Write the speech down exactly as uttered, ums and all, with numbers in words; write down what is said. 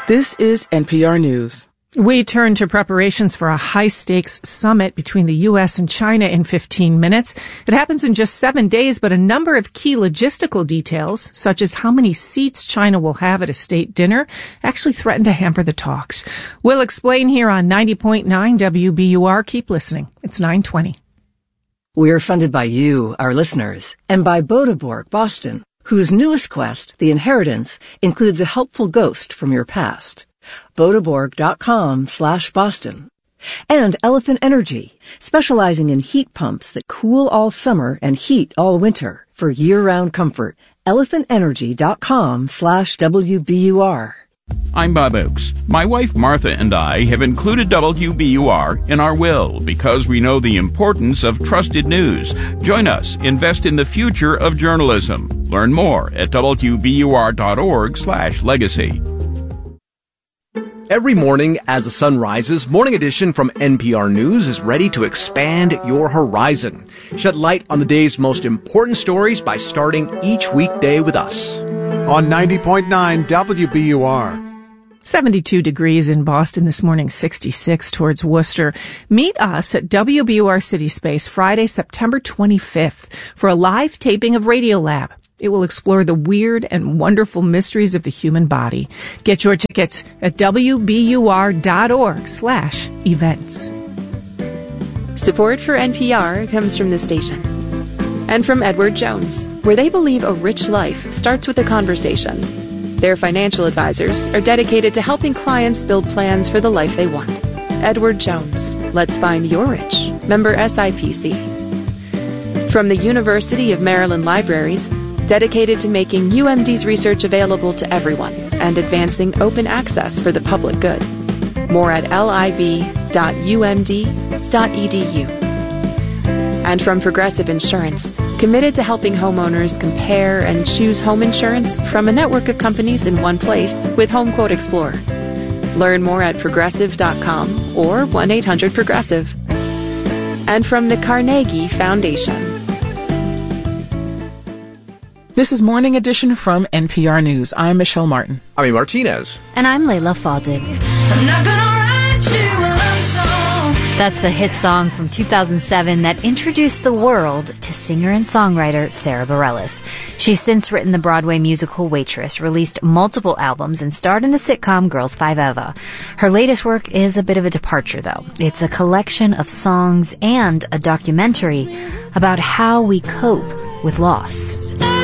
This is N P R News. We turn to preparations for a high-stakes summit between the U S and China in fifteen minutes. It happens in just seven days, but a number of key logistical details, such as how many seats China will have at a state dinner, actually threaten to hamper the talks. We'll explain here on ninety point nine W B U R. Keep listening. It's nine twenty. We're funded by you, our listeners, and by Bodeborg Boston, whose newest quest, The Inheritance, includes a helpful ghost from your past. Bodeborg.com slash Boston. And Elephant Energy, specializing in heat pumps that cool all summer and heat all winter for year-round comfort. ElephantEnergy.com slash WBUR. I'm Bob Oakes. My wife Martha and I have included W B U R in our will because we know the importance of trusted news. Join us. Invest in the future of journalism. Learn more at WBUR.org slash legacy. Every morning as the sun rises, Morning Edition from N P R News is ready to expand your horizon. Shed light on the day's most important stories by starting each weekday with us. On ninety point nine W B U R. seventy-two degrees in Boston this morning, sixty-six towards Worcester. Meet us at W B U R City Space Friday, September twenty-fifth for a live taping of Radiolab. It will explore the weird and wonderful mysteries of the human body. Get your tickets at WBUR.org slash events. Support for N P R comes from the station and from Edward Jones, where they believe a rich life starts with a conversation. Their financial advisors are dedicated to helping clients build plans for the life they want. Edward Jones, let's find your rich. Member S I P C. From the University of Maryland Libraries, dedicated to making U M D's research available to everyone and advancing open access for the public good. More at lib dot u m d dot e d u. And from Progressive Insurance, committed to helping homeowners compare and choose home insurance from a network of companies in one place with HomeQuote Explorer. Learn more at progressive dot com or one eight hundred progressive. And from the Carnegie Foundation. This is Morning Edition from N P R News. I'm Michelle Martin. I'm Amy Martinez. And I'm Layla Faldig. I'm not gonna write you a love song. That's the hit song from two thousand seven that introduced the world to singer and songwriter Sarah Bareilles. She's since written the Broadway musical Waitress, released multiple albums, and starred in the sitcom Girls Five Eva. Her latest work is a bit of a departure, though. It's a collection of songs and a documentary about how we cope with loss.